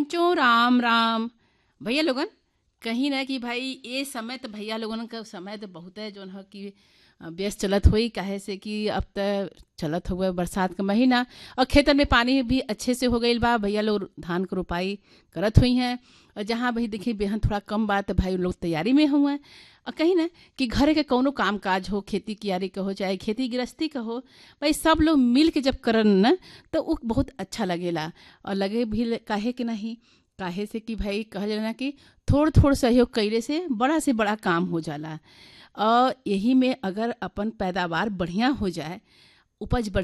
पंचो राम राम। भैया लोगन कहीं ना कि भाई ये समय तो भैया लोगन का समय तो बहुत है जो है कि व्यस्त चलत हुई काहे से कि अब तक चलत हुआ बरसात का महीना और खेतन में पानी भी अच्छे से हो गई बा। भैया लोग धान की रोपाई करत हुई हैं और जहाँ भाई देखिए बेहन थोड़ा कम बा तो भाई लोग तैयारी में हुए और कहीं ना कि घरे के कौनो काम काज हो, खेती कियारी का हो चाहे खेती गृहस्थी का हो, भाई सब लोग मिल के जब करन न तो वो बहुत अच्छा लगेला। और लगे भी काहे कि नहीं, काहे से कि भाई कहल जाला ना कि थोड़ थोड़ सहयोग कइले से बड़ा काम हो जाला। और यही में अगर अपन पैदावार बढ़िया हो जाए, उपज